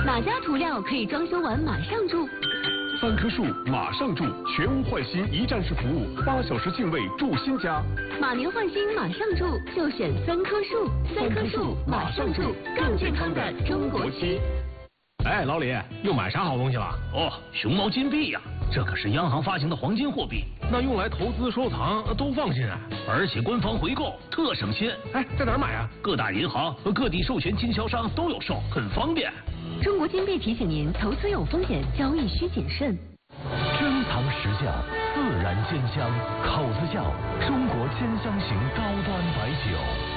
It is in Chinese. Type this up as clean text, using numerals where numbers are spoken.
哪家涂料可以装修完马上住 ？3棵树马上住，全屋换新一站式服务，8小时净位住新家。 马年换新马上住，就选3棵树。3棵树马上住，更健康的中国区。 哎，老李，又买啥好东西了？ 哦，熊猫金币呀，这可是央行发行的黄金货币， 那用来投资收藏都放心啊。 而且官方回购特省心。 哎，在哪儿买啊？ 各大银行和各地授权经销商都有售，很方便。 中国金币提醒您，投资有风险，交易需谨慎。 珍藏实窖，自然鲜香，口子窖，中国鲜香型高端白酒。